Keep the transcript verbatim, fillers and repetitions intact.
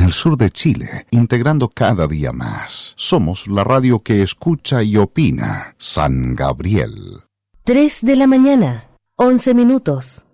el sur de Chile, integrando cada día más. Somos la radio que escucha y opina. San Gabriel. tres de la mañana, once minutos.